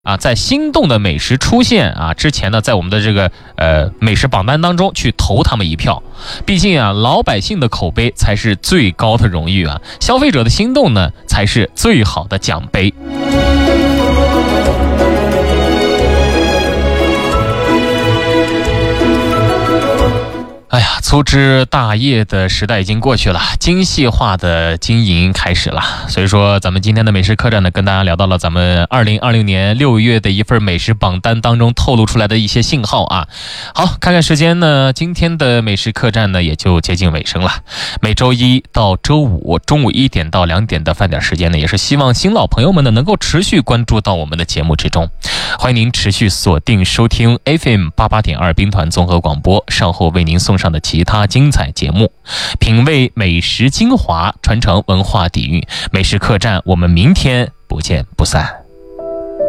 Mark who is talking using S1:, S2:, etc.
S1: 在心动的美食出现之前呢，在我们的这个美食榜单当中去投他们一票。毕竟老百姓的口碑才是最高的荣誉消费者的心动呢才是最好的奖杯。粗枝大叶的时代已经过去了，精细化的经营开始了。所以说咱们今天的美食客栈呢，跟大家聊到了咱们2020年6月的一份美食榜单当中透露出来的一些信号好，看看时间呢，今天的美食客栈呢也就接近尾声了。每周一到周五中午1点到2点的饭点时间呢，也是希望新老朋友们呢能够持续关注到我们的节目之中。欢迎您持续锁定收听 FM88.2 兵团综合广播，稍后为您送上的其他精彩节目，品味美食精华，传承文化底蕴。美食客栈，我们明天不见不散。